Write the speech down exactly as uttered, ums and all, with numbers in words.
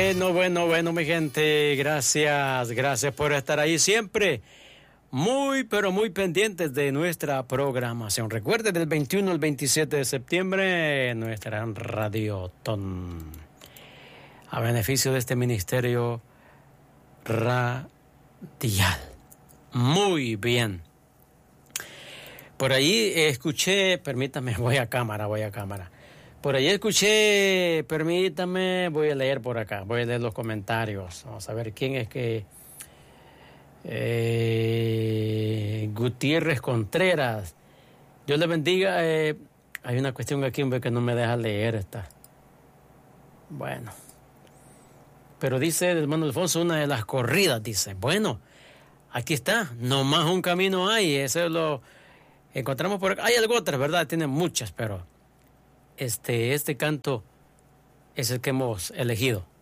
Bueno, bueno, bueno, mi gente, gracias, gracias por estar ahí siempre. Muy, pero muy pendientes de nuestra programación. Recuerden, del veintiuno al veintisiete de septiembre, nuestra Radiotón, a beneficio de este ministerio radial. Muy bien. Por ahí escuché, permítame, voy a cámara, voy a cámara. Por ahí escuché, permítame, voy a leer por acá, voy a leer los comentarios. Vamos a ver quién es que... Eh, Gutiérrez Contreras. Dios le bendiga. Eh, hay una cuestión aquí, hombre, que no me deja leer esta. Bueno. Pero dice el hermano Alfonso, una de las corridas, dice. Bueno, aquí está. Nomás un camino hay. Eso lo encontramos por acá. Hay algo otras, ¿verdad? Tiene muchas, pero... Este, este canto es el que hemos elegido.